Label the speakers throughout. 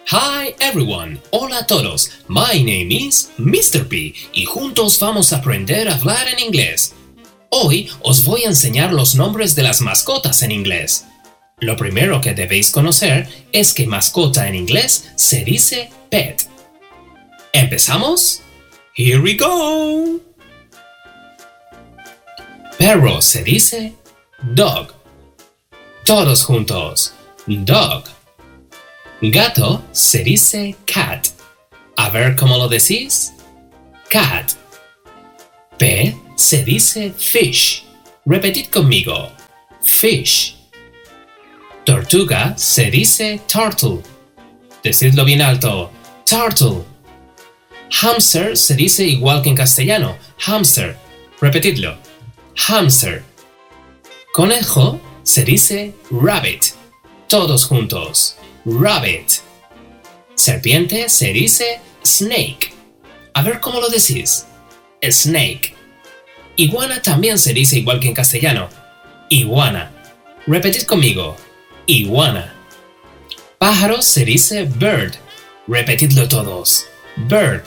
Speaker 1: Hi everyone, hola a todos, my name is Mr. P y juntos vamos a aprender a hablar en inglés. Hoy os voy a enseñar los nombres de las mascotas en inglés. Lo primero que debéis conocer es que mascota en inglés se dice pet. ¿Empezamos? Here we go! Perro se dice dog. Todos juntos, dog. Gato se dice cat. A ver cómo lo decís. Cat. Pez se dice fish. Repetid conmigo. Fish. Tortuga se dice turtle. Decidlo bien alto. Turtle. Hamster se dice igual que en castellano. Hamster. Repetidlo. Hamster. Conejo se dice rabbit. Todos juntos. Rabbit. Serpiente se dice snake. A ver cómo lo decís. Snake. Iguana también se dice igual que en castellano. Iguana. Repetid conmigo. Iguana. Pájaro se dice bird. Repetidlo todos. Bird.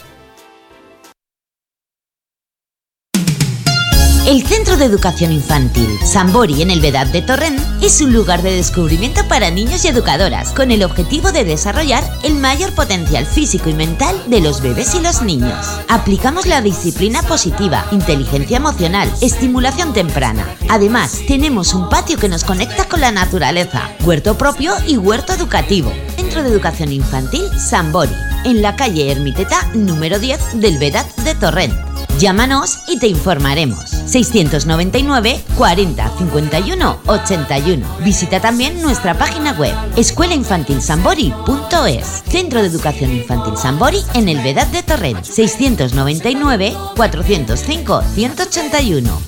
Speaker 2: El Centro de Educación Infantil Sambori en el Vedad de Torrent es un lugar de descubrimiento para niños y educadoras con el objetivo de desarrollar el mayor potencial físico y mental de los bebés y los niños. Aplicamos la disciplina positiva, inteligencia emocional, estimulación temprana. Además, tenemos un patio que nos conecta con la naturaleza, huerto propio y huerto educativo. Centro de Educación Infantil Sambori, en la calle Ermiteta número 10 del Vedad de Torrent. Llámanos y te informaremos. 699 40 51 81. Visita también nuestra página web escuelainfantilsambori.es. Centro de Educación Infantil Sambori en el Vedad de Torrent. 699 405 181.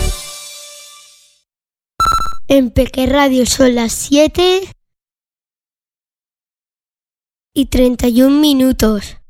Speaker 3: En Peque Radio son las 7:31.